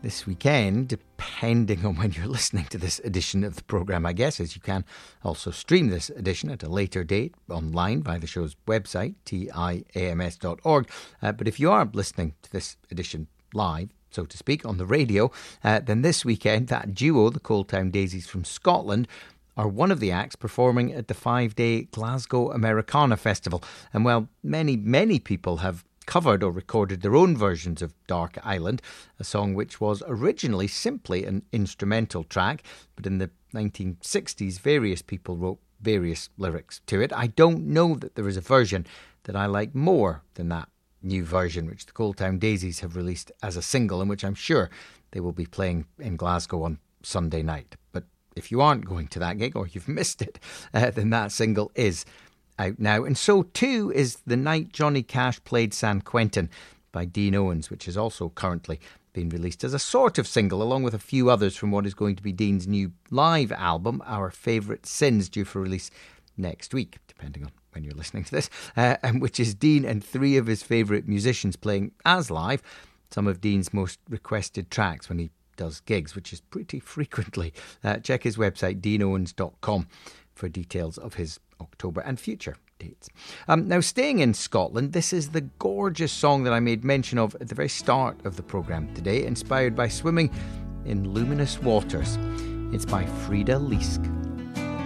this weekend, depending on when you're listening to this edition of the programme, I guess, as you can also stream this edition at a later date online via the show's website, tiams.org. But if you are listening to this edition live, so to speak, on the radio, then this weekend, that duo, the Coaltown Daisies from Scotland, are one of the acts performing at the 5-day Glasgow Americana Festival. And while many people have covered or recorded their own versions of Dark Island, a song which was originally simply an instrumental track, but in the 1960s various people wrote various lyrics to it. I don't know that there is a version that I like more than that new version which the Coaltown Daisies have released as a single, and which I'm sure they will be playing in Glasgow on Sunday night. But if you aren't going to that gig or you've missed it, then that single is out now. And so too is The Night Johnny Cash Played San Quentin by Dean Owens, which is also currently being released as a sort of single, along with a few others from what is going to be Dean's new live album, Our Favourite Sins, due for release next week, depending on when you're listening to this, and which is Dean and three of his favourite musicians playing as live some of Dean's most requested tracks when he does gigs, which is pretty frequently. Check his website, deanowens.com, for details of his October and future dates. Now, staying in Scotland, this is the gorgeous song that I made mention of at the very start of the programme today, inspired by swimming in luminous waters. It's by Frida Leask.